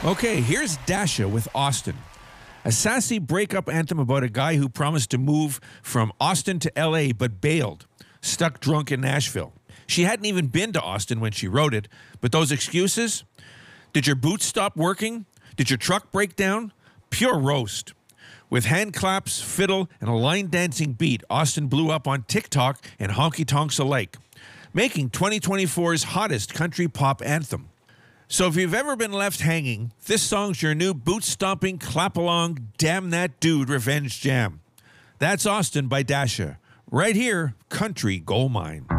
Okay, here's Dasha with Austin. A sassy breakup anthem about a guy who promised to move from Austin to LA but bailed, stuck drunk in Nashville. She hadn't even been to Austin when she wrote it, but those excuses? Did your boots stop working? Did your truck break down? Pure roast. With hand claps, fiddle, and a line dancing beat, Austin blew up on TikTok and honky tonks alike, making 2024's hottest country pop anthem. So if you've ever been left hanging, this song's your new boot-stomping, clap-along, damn that dude revenge jam. That's Austin by Dasha. Right here, Country Gold Mine.